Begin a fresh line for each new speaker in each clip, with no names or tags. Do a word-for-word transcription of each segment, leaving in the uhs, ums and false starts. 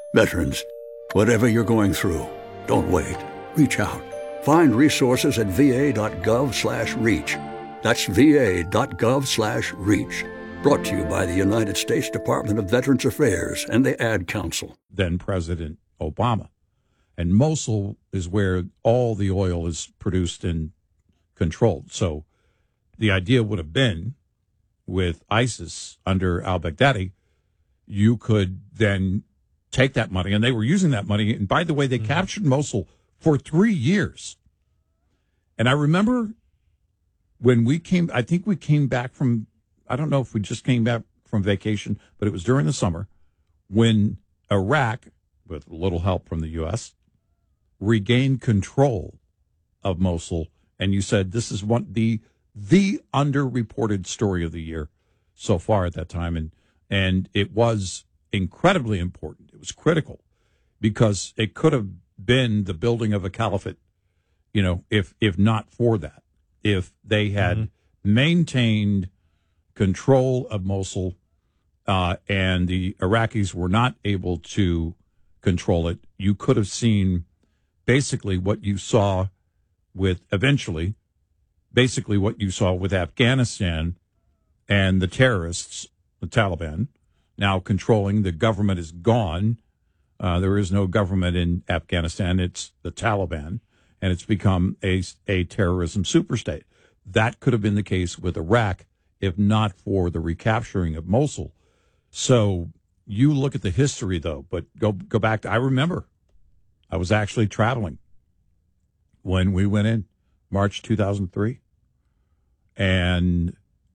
Veterans, whatever you're going through, don't wait. Reach out. Find resources at va.gov slash reach. That's va.gov slash reach. Brought to you by the United States Department of Veterans Affairs and the Ad Council.
Then President Obama. And Mosul is where all the oil is produced and controlled. So the idea would have been with ISIS under al-Baghdadi, you could then take that money, and they were using that money. And by the way, they mm-hmm. captured Mosul for three years. And I remember when we came, I think we came back from, I don't know if we just came back from vacation, but it was during the summer when Iraq, with a little help from the U S, regained control of Mosul. And you said this is one the the underreported story of the year so far at that time. And and it was incredibly important. It was critical because it could have been the building of a caliphate, you know, if if not for that. If they had mm-hmm. maintained control of Mosul uh, and the Iraqis were not able to control it, you could have seen basically what you saw with eventually, basically what you saw with Afghanistan and the terrorists, the Taliban, now controlling. The government is gone. Uh, there is no government in Afghanistan. It's the Taliban, and it's become a, a terrorism superstate. That could have been the case with Iraq if not for the recapturing of Mosul. So you look at the history, though, but go go back to, I remember I was actually traveling when we went in March two thousand three, and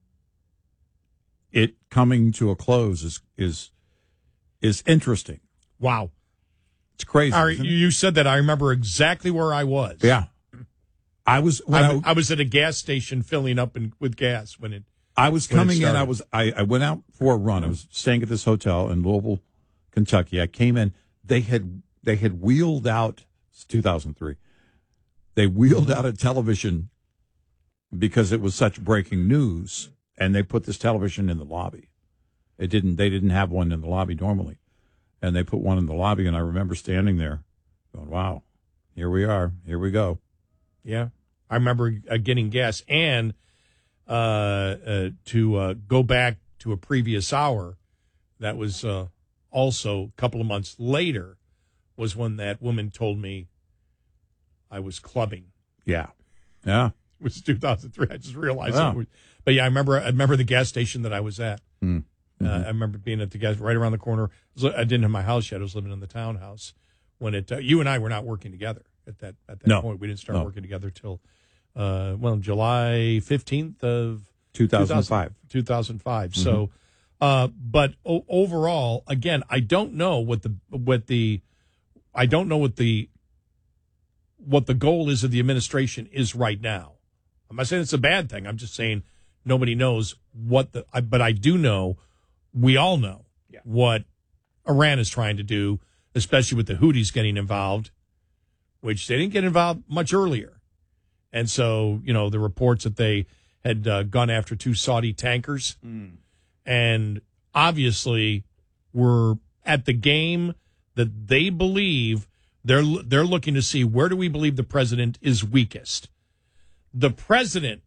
it coming to a close is is is interesting.
Wow.
It's crazy.
All right, you said that. I remember exactly where I was.
Yeah. I was when
I,
I,
I was at a gas station filling up in, with gas when it
I was coming in. I was I, I went out for a run. I was staying at this hotel in Louisville, Kentucky. I came in. They had they had wheeled out. It's two thousand three. They wheeled out a television because it was such breaking news, and they put this television in the lobby. It didn't. They didn't have one in the lobby normally, and they put one in the lobby. And I remember standing there, going, "Wow, here we are. Here we go."
Yeah, I remember uh, getting gas and. Uh, uh, to uh, go back to a previous hour, that was uh, also a couple of months later, was when that woman told me I was clubbing.
Yeah, yeah.
It was two thousand three. I just realized
wow.
it was, but yeah, I remember. I remember the gas station that I was at.
Mm-hmm.
Uh, I remember being at the gas right around the corner. I didn't have my house yet. I was living in the townhouse when it. Uh, you and I were not working together at that at that
no.
point. We didn't start
no.
working together till. Uh, well, July fifteenth of
two thousand five.
two thousand five.
Mm-hmm.
So, uh, but o- overall, again, I don't know what the what the I don't know what the what the goal is of the administration is right now. I'm not saying it's a bad thing. I'm just saying nobody knows what the. I, but I do know, we all know yeah. what Iran is trying to do, especially with the Houthis getting involved, which they didn't get involved much earlier. And so, you know, the reports that they had uh, gone after two Saudi tankers mm. and obviously were at the game that they believe they're they're looking to see where do we believe the president is weakest. The president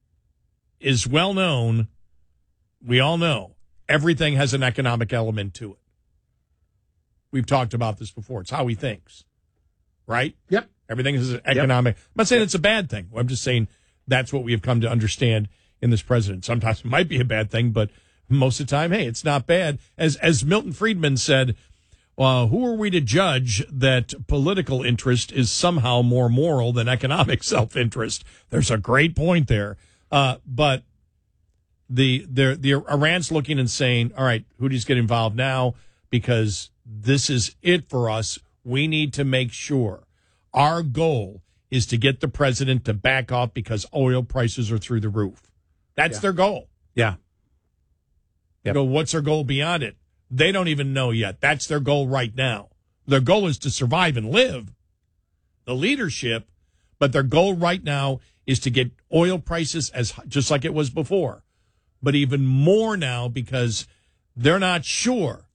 is well known. We all know everything has an economic element to it. We've talked about this before. It's how he thinks, right?
Yep.
Everything is economic. Yep. I'm not saying it's a bad thing. I'm just saying that's what we have come to understand in this president. Sometimes it might be a bad thing, but most of the time, hey, it's not bad. As as Milton Friedman said, uh, who are we to judge that political interest is somehow more moral than economic self-interest? There's a great point there. Uh, but the, the, the Iran's looking and saying, all right, Houthis get involved now because this is it for us. We need to make sure. Our goal is to get the president to back off because oil prices are through the roof. That's yeah. their goal.
Yeah.
Yep. Go, what's their goal beyond it? They don't even know yet. That's their goal right now. Their goal is to survive and live, the leadership, but their goal right now is to get oil prices as just like it was before, but even more now because they're not sure